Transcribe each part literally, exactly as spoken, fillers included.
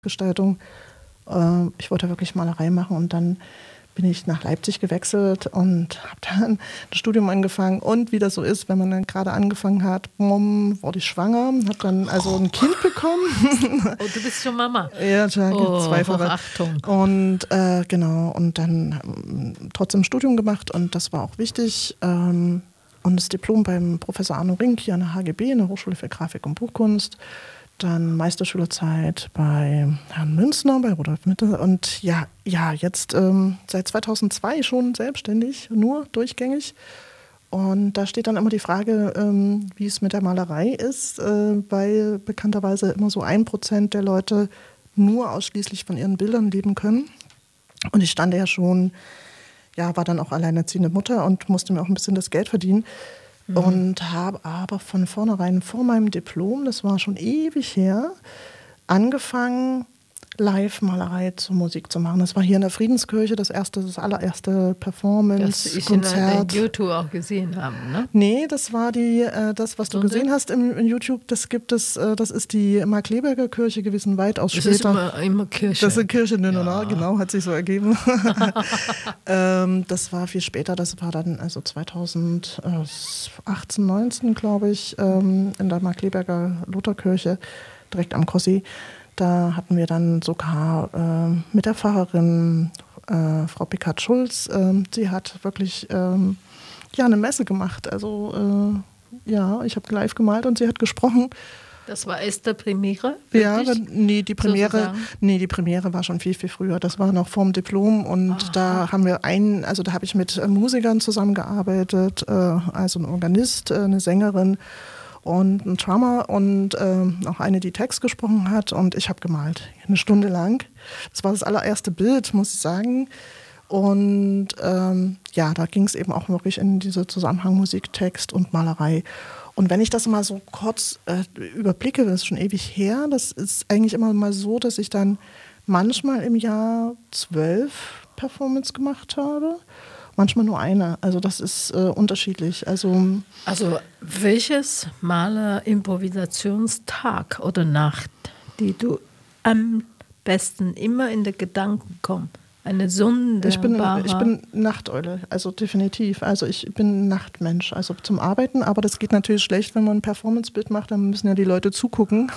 Gestaltung. Äh, ich wollte wirklich Malerei machen und dann bin ich nach Leipzig gewechselt und habe dann das Studium angefangen. Und wie das so ist, wenn man dann gerade angefangen hat, bumm, wurde ich schwanger, habe dann also ein Kind bekommen. Oh, du bist schon Mama. Ja, oh, zweifache. Achtung. Und äh, genau, und dann ähm, trotzdem Studium gemacht und das war auch wichtig. Ähm, und das Diplom beim Professor Arno Rink hier an der H G B, in der Hochschule für Grafik und Buchkunst. Dann Meisterschülerzeit bei Herrn Münzner, bei Rudolf Mitte. Und ja, ja jetzt ähm, seit zweitausendzwei schon selbstständig, nur durchgängig. Und da steht dann immer die Frage, ähm, wie es mit der Malerei ist, äh, weil bekannterweise immer so ein Prozent der Leute nur ausschließlich von ihren Bildern leben können. Und ich stand ja schon, ja, war dann auch alleinerziehende Mutter und musste mir auch ein bisschen das Geld verdienen. Mhm. Und habe aber von vornherein vor meinem Diplom, das war schon ewig her, angefangen, Live-Malerei zur Musik zu machen. Das war hier in der Friedenskirche das erste, das allererste Performance-Konzert. Das ich in YouTube auch gesehen habe, ne? Nee, das war die, äh, das, was du Sonde? gesehen hast im, in YouTube, das gibt es, äh, das ist die Mark-Leberger Kirche gewesen, weitaus das später. Das ist immer, immer Kirche. Das ist Kirche, ne, ja. ne, genau, hat sich so ergeben. ähm, das war viel später, das war dann also zweitausendachtzehn, neunzehn, glaube ich, ähm, in der Mark-Leberger Lutherkirche, direkt am Kossi. Da hatten wir dann sogar äh, mit der Pfarrerin äh, Frau Pickard-Schulz, äh, sie hat wirklich ähm, ja, eine Messe gemacht. Also äh, ja, ich habe live gemalt und sie hat gesprochen. Das war Esther Premiere? Ja, nee die, Premiere, nee, die Premiere war schon viel, viel früher. Das war noch vorm Diplom und Aha. da haben wir einen, also da habe ich mit Musikern zusammengearbeitet, äh, also ein Organist, äh, eine Sängerin und ein Drummer und äh, auch eine, die Text gesprochen hat und ich habe gemalt, eine Stunde lang. Das war das allererste Bild, muss ich sagen. Und ähm, ja, da ging es eben auch wirklich in diese Zusammenhang Musik, Text und Malerei. Und wenn ich das mal so kurz äh, überblicke, das ist schon ewig her, das ist eigentlich immer mal so, dass ich dann manchmal im Jahr zwölf Performances gemacht habe. Manchmal nur eine, also das ist äh, unterschiedlich. Also, also welches Maler-Improvisationstag oder Nacht, die du am besten immer in den Gedanken kommst? Eine sonderbare... Ich bin, ich bin Nachteule, also definitiv. Also ich bin Nachtmensch, also zum Arbeiten, aber das geht natürlich schlecht, wenn man ein Performance-Bild macht, dann müssen ja die Leute zugucken.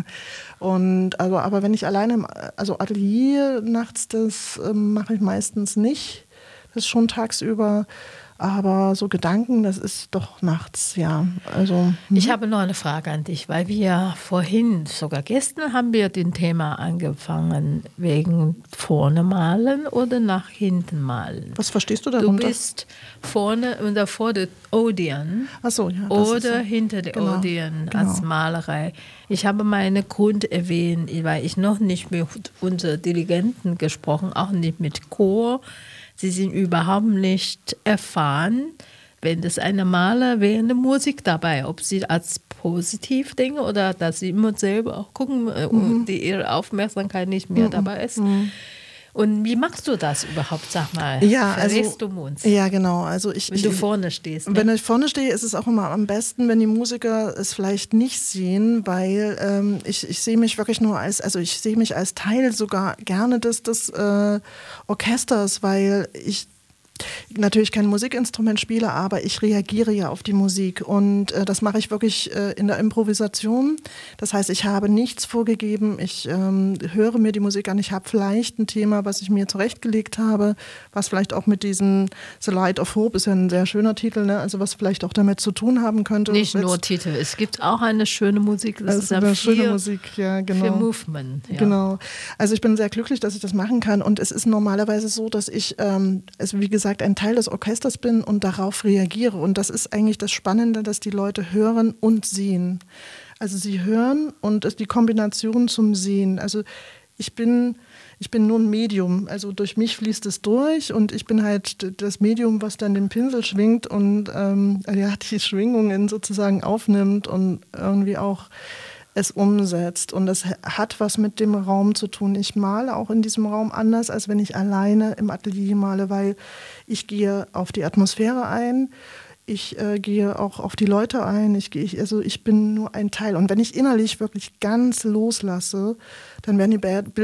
Und also, aber wenn ich alleine, im, also Atelier nachts, das äh, mache ich meistens nicht. Das ist schon tagsüber, aber so Gedanken, das ist doch nachts, ja. Also, hm. Ich habe noch eine Frage an dich, weil wir vorhin, sogar gestern, haben wir den Thema angefangen, wegen vorne malen oder nach hinten malen. Was verstehst du darunter? Du bist vorne oder vor der Odeon Ach so, ja, oder so. hinter der genau, Odeon genau. als Malerei. Ich habe meine Grund erwähnt, weil ich noch nicht mit unseren Dirigenten gesprochen, auch nicht mit Chor. Sie sind überhaupt nicht erfahren, wenn das eine Maler während der Musik dabei, ob sie als positiv denken oder dass sie immer selber auch gucken, mhm. die ihre Aufmerksamkeit nicht mehr mhm. dabei ist. Mhm. Und wie machst du das überhaupt, sag mal? Ja, also, du uns? Ja, genau. Also ich, wenn ich, du vorne stehst. Ne? Wenn ich vorne stehe, ist es auch immer am besten, wenn die Musiker es vielleicht nicht sehen, weil ähm, ich, ich sehe mich wirklich nur als, also ich sehe mich als Teil sogar gerne des, des äh, Orchesters, weil ich natürlich kein Musikinstrument spiele, aber ich reagiere ja auf die Musik und äh, das mache ich wirklich äh, in der Improvisation. Das heißt, ich habe nichts vorgegeben, ich ähm, höre mir die Musik an, ich habe vielleicht ein Thema, was ich mir zurechtgelegt habe, was vielleicht auch mit diesem The Light of Hope, ist ja ein sehr schöner Titel, ne? Also was vielleicht auch damit zu tun haben könnte. Nicht nur Titel, es gibt auch eine schöne Musik, das ist eine vier, schöne Musik, ja, genau. Für Movement. Ja. Genau. Also ich bin sehr glücklich, dass ich das machen kann und es ist normalerweise so, dass ich, ähm, also wie gesagt, ein Teil des Orchesters bin und darauf reagiere. Und das ist eigentlich das Spannende, dass die Leute hören und sehen. Also sie hören und es die Kombination zum Sehen. Also ich bin, ich bin nur ein Medium. Also durch mich fließt es durch und ich bin halt das Medium, was dann den Pinsel schwingt und ähm, ja, die Schwingungen sozusagen aufnimmt und irgendwie auch es umsetzt. Und das hat was mit dem Raum zu tun. Ich male auch in diesem Raum anders, als wenn ich alleine im Atelier male, weil ich gehe auf die Atmosphäre ein. Ich äh, gehe auch auf die Leute ein. Ich gehe, also ich bin nur ein Teil. Und wenn ich innerlich wirklich ganz loslasse, dann werden die Bilder